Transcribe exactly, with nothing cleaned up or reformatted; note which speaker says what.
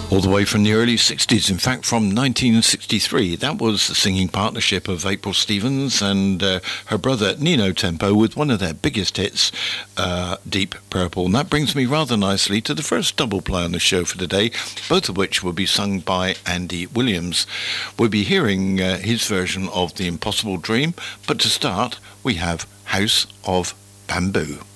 Speaker 1: All the way from the early sixties, in fact from nineteen sixty-three. That was the singing partnership of April Stevens and uh, her brother Nino Tempo with one of their biggest hits, uh, Deep Purple. And that brings me rather nicely to the first double play on the show for today, both of which will be sung by Andy Williams. We'll be hearing uh, his version of The Impossible Dream, but to start we have House of Bamboo.